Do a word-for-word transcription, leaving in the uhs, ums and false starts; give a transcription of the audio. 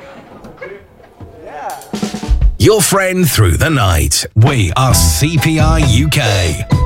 Your friend through the night. We are C P R U K.